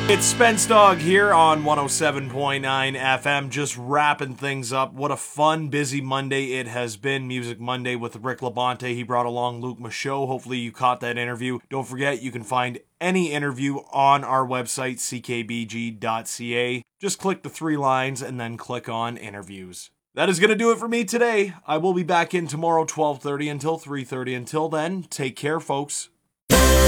It's Spence Dog here on 107.9 FM, just wrapping things up. What a fun, busy Monday it has been. Music Monday with Rick Labonte. He brought along Luke Michaud. Hopefully you caught that interview. Don't forget, you can find any interview on our website, ckbg.ca. Just click the 3 lines and then click on interviews. That is going to do it for me today. I will be back in tomorrow, 12:30 until 3:30. Until then, take care, folks.